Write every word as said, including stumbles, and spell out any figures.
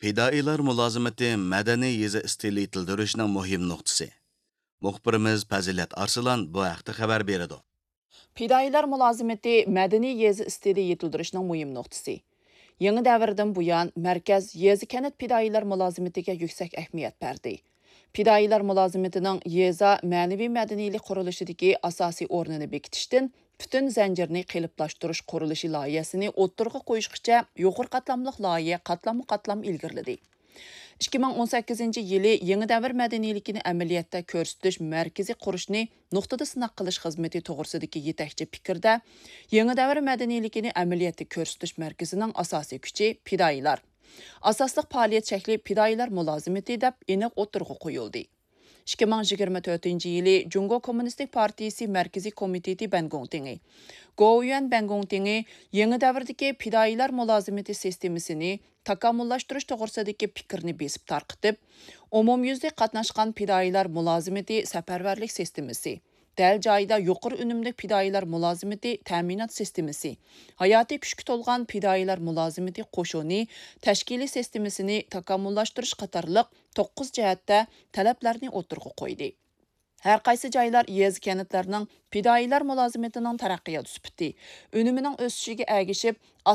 Fidoilar mulozimati madaniy yezi stili yetildirishning muhim nuqtasi. Muxbirimiz Fazilat Arslan bu haqda xabar beradi. Fidoilar mulozimati madaniy yezi stili yetildirishning muhim nuqtasi. Yangi davrdan buyon markaz yezi kanat fidoilar mulozimatiga yuksak ahamiyat berdi. Fidoilar mulozimatining yeza ma'naviy madaniylik qurilishidagi asosiy o'rnini bekitishdan butun zanjirni qiliblashtirish qurilishi loyihasini o'ttirg'a qo'yishgacha yuqori qatlamliq loyiha qatlam-qatlam ilgirladi. ikki ming o'n sakkizinchi yili yangi davr madaniyligini amaliyotda ko'rsatish markazi qurishni nuqtada sinoq qilish xizmati to'g'risidagi yetakchi fikrda yangi davr madaniyligini amaliyotda ko'rsatish markazining asosiy kuchi fidoilar. Asosliq faoliyat shakli fidoilar mulozimati deb aniq o'tirg'a qo'yildi. ikki ming yigirma to'rtinchi yili Jungo Kommunistik Partiyasi Markaziy Komiteti Bangongtingi, Go'yuan Bangongtingi yangi davrdagi fidoilar mulozimati sistemasini takomillashtirish to'g'risidagi fikrni besib tarqitib, umumyuzlik qatnashgan fidoilar mulozimati safarbarlik sistemasi, dal joyida yuqori unumli fidoilar mulozimati ta'minot sistemasi, hayotiy kuchga to'lgan fidoilar mulozimati qo'shuni tashkiliy sistemasini takomillashtirish qatorliq to'qqiz jihatda talablarni o'tirg'a qo'ydi. Har qaysi joylar yez kanatlarning fidoilar mulozimatining taraqqiyot sifati, unumining o'sishiga ergishib